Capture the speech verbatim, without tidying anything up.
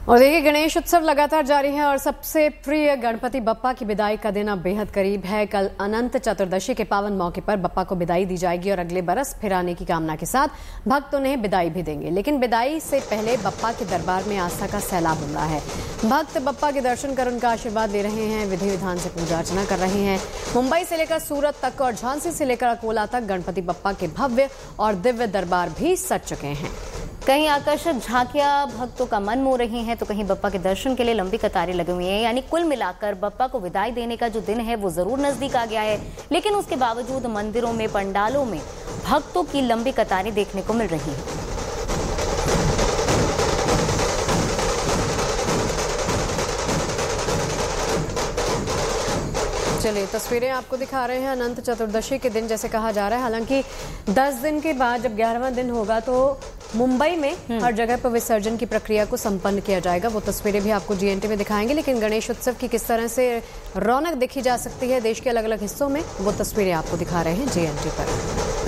और देखिए, गणेश उत्सव लगातार जारी है और सबसे प्रिय गणपति बप्पा की विदाई का दिन अब बेहद करीब है। कल अनंत चतुर्दशी के पावन मौके पर बप्पा को विदाई दी जाएगी और अगले बरस फिर आने की कामना के साथ भक्त उन्हें विदाई भी देंगे। लेकिन विदाई से पहले बप्पा के दरबार में आस्था का सैलाब उमड़ा है। भक्त बप्पा के दर्शन कर उनका आशीर्वाद ले रहे हैं, विधि विधान से पूजा अर्चना कर रहे हैं। मुंबई से लेकर सूरत तक और झांसी से लेकर अकोला तक गणपति बप्पा के भव्य और दिव्य दरबार भी सज चुके हैं। कहीं आकर्षक झांकियां भक्तों का मन मोह रही हैं, तो कहीं बप्पा के दर्शन के लिए लंबी कतारें लगी हुई हैं। यानी कुल मिलाकर बप्पा को विदाई देने का जो दिन है वो जरूर नजदीक आ गया है, लेकिन उसके बावजूद मंदिरों में, पंडालों में भक्तों की लंबी कतारें देखने को मिल रही हैं। चलिए, तस्वीरें आपको दिखा रहे हैं अनंत चतुर्दशी के दिन, जैसे कहा जा रहा है। हालांकि दस दिन के बाद जब ग्यारहवां दिन होगा तो मुंबई में हर जगह पर विसर्जन की प्रक्रिया को संपन्न किया जाएगा। वो तस्वीरें भी आपको जीएनटी में दिखाएंगे। लेकिन गणेश उत्सव की किस तरह से रौनक देखी जा सकती है देश के अलग अलग हिस्सों में, वो तस्वीरें आपको दिखा रहे हैं जीएनटी पर।